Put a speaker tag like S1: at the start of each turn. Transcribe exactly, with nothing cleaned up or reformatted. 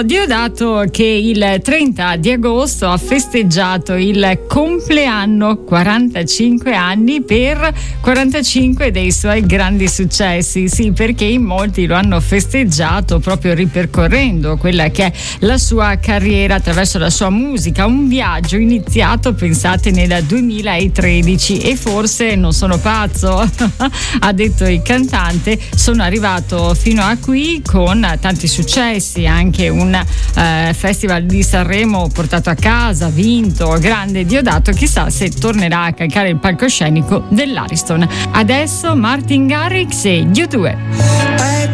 S1: Diodato che il trenta di agosto ha festeggiato il compleanno, quarantacinque anni per quarantacinque dei suoi grandi successi. Sì, perché in molti lo hanno festeggiato proprio ripercorrendo quella che è la sua carriera attraverso la sua musica, un viaggio iniziato, pensate, nel duemilatredici. E forse non sono pazzo, ha detto il cantante, sono arrivato fino a qui con tanti successi, anche un Uh, Festival di Sanremo portato a casa, vinto, grande Diodato, chissà se tornerà a calcare il palcoscenico dell'Ariston. Adesso Martin Garrix e U due.